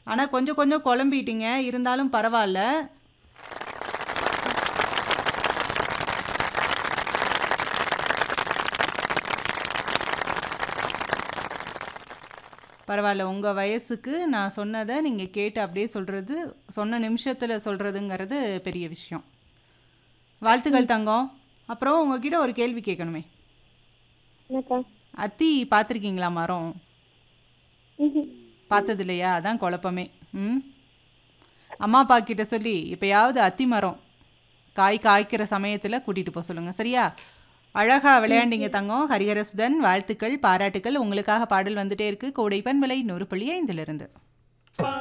ஆனா கொஞ்சம் கொஞ்சம் குழம்பிட்டீங்க. இருந்தாலும் பரவால்ல. பரவால்ல. உங்க வயசுக்கு நான் சொன்னத நீங்க கேட்டு அப்படியே சொல்றது, சொன்ன நிமிஷத்துல சொல்றதுங்கிறது பெரிய விஷயம். ம். வாழ்த்துக்கள் தங்கம். அப்புறம் உங்ககிட்ட ஒரு கேள்வி கேட்கணுமே. என்னக்கா? அத்தி பார்த்துருக்கீங்களா மரம்? ம்ஹ்ம். பார்த்தது இல்லையா? அதான் குழப்பமே. ம். அம்மா அப்பா கிட்ட சொல்லி எப்பயாவது அத்தி மரம் காய்க்கிற சமயத்துல கூட்டிட்டு போக சொல்லுங்க. சரியா? அழகா ம். விளையாண்டீங்க தங்கம். ஹரிஹரசுதன் வாழ்த்துக்கள், பாராட்டுக்கள். உங்களுக்காக பாடல் வந்துட்டே இருக்கு. கோடை பண்பலை 100.5 இருந்து.